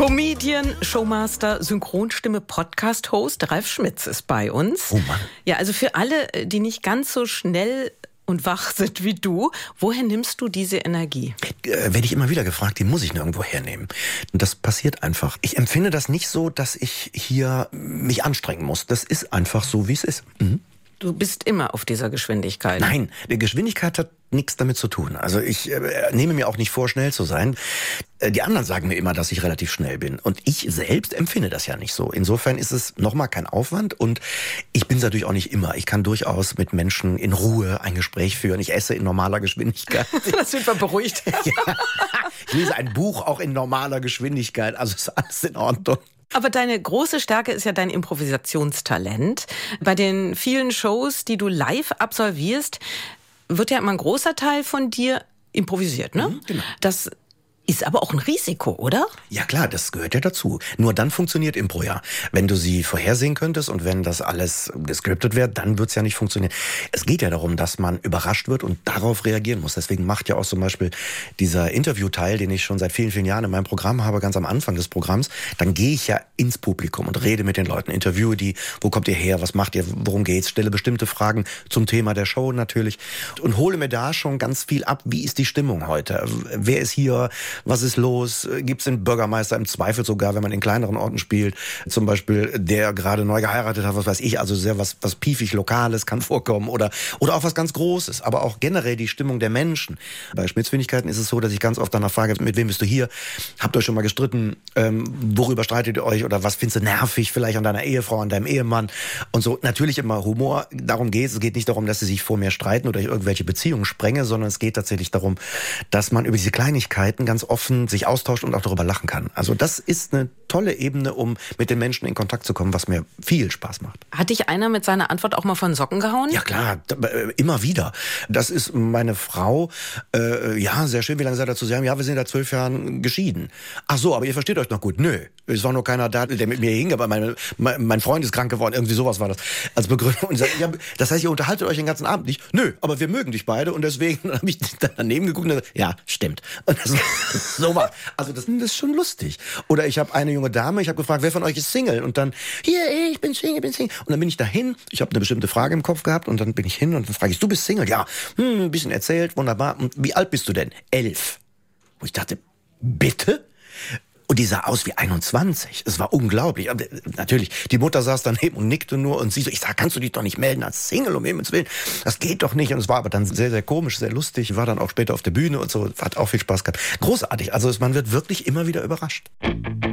Comedian, Showmaster, Synchronstimme, Podcast-Host Ralf Schmitz ist bei uns. Oh Mann. Ja, also für alle, die nicht ganz so schnell und wach sind wie du, woher nimmst du diese Energie? Werde ich immer wieder gefragt, die muss ich nirgendwo hernehmen. Und das passiert einfach. Ich empfinde das nicht so, dass ich hier mich anstrengen muss. Das ist einfach so, wie es ist. Mhm. Du bist immer auf dieser Geschwindigkeit. Nein, die Geschwindigkeit hat nichts damit zu tun. Also ich nehme mir auch nicht vor, schnell zu sein. Die anderen sagen mir immer, dass ich relativ schnell bin. Und ich selbst empfinde das ja nicht so. Insofern ist es nochmal kein Aufwand. Und ich bin es natürlich auch nicht immer. Ich kann durchaus mit Menschen in Ruhe ein Gespräch führen. Ich esse in normaler Geschwindigkeit. Das sind wir beruhigt. Ja. Ich lese ein Buch auch in normaler Geschwindigkeit. Also ist alles in Ordnung. Aber deine große Stärke ist ja dein Improvisationstalent. Bei den vielen Shows, die du live absolvierst, wird ja immer ein großer Teil von dir improvisiert, ne? Genau. Das ist aber auch ein Risiko, oder? Ja klar, das gehört ja dazu. Nur dann funktioniert Impro ja. Wenn du sie vorhersehen könntest und wenn das alles gescriptet wird, dann wird's ja nicht funktionieren. Es geht ja darum, dass man überrascht wird und darauf reagieren muss. Deswegen macht ja auch zum Beispiel dieser Interviewteil, den ich schon seit vielen, vielen Jahren in meinem Programm habe, ganz am Anfang des Programms, dann gehe ich ja ins Publikum und rede mit den Leuten, interviewe die, wo kommt ihr her, was macht ihr, worum geht's, stelle bestimmte Fragen zum Thema der Show natürlich und hole mir da schon ganz viel ab, wie ist die Stimmung heute, wer ist hier, was ist los? Gibt es den Bürgermeister im Zweifel sogar, wenn man in kleineren Orten spielt? Zum Beispiel, der gerade neu geheiratet hat, was weiß ich, also sehr was piefig Lokales kann vorkommen oder auch was ganz Großes, aber auch generell die Stimmung der Menschen. Bei Spitzfindigkeiten ist es so, dass ich ganz oft danach frage, mit wem bist du hier? Habt ihr euch schon mal gestritten? Worüber streitet ihr euch? Oder was findest du nervig vielleicht an deiner Ehefrau, an deinem Ehemann? Und so, natürlich immer Humor, darum geht's. Es geht nicht darum, dass sie sich vor mir streiten oder ich irgendwelche Beziehungen sprenge, sondern es geht tatsächlich darum, dass man über diese Kleinigkeiten ganz offen sich austauscht und auch darüber lachen kann. Also das ist eine tolle Ebene, um mit den Menschen in Kontakt zu kommen, was mir viel Spaß macht. Hat dich einer mit seiner Antwort auch mal von Socken gehauen? Ja klar, immer wieder. Das ist meine Frau. Ja, sehr schön. Wie lange seid ihr zusammen? Ja, wir sind seit 12 Jahren geschieden. Ach so, aber ihr versteht euch noch gut. Nö, es war nur keiner da, der mit mir hing, aber mein Freund ist krank geworden. Irgendwie sowas war das als Begründung. Und ja, das heißt, ihr unterhaltet euch den ganzen Abend nicht? Nö, aber wir mögen dich beide und deswegen habe ich dann daneben geguckt und gesagt, ja, stimmt. Und das, so war. Also das ist schon lustig. Oder ich habe eine junge Dame, ich habe gefragt, wer von euch ist Single? Und dann, hier, ich bin Single. Und dann bin ich dahin, ich habe eine bestimmte Frage im Kopf gehabt und dann bin ich hin und dann frage ich, du bist Single? Ja, ein bisschen erzählt, wunderbar. Und wie alt bist du denn? 11. Wo ich dachte, bitte? Und die sah aus wie 21. Es war unglaublich. Aber natürlich, die Mutter saß daneben und nickte nur und sie so, ich sag, kannst du dich doch nicht melden als Single, um Himmels Willen. Das geht doch nicht. Und es war aber dann sehr, sehr komisch, sehr lustig. War dann auch später auf der Bühne und so. Hat auch viel Spaß gehabt. Großartig. Also man wird wirklich immer wieder überrascht.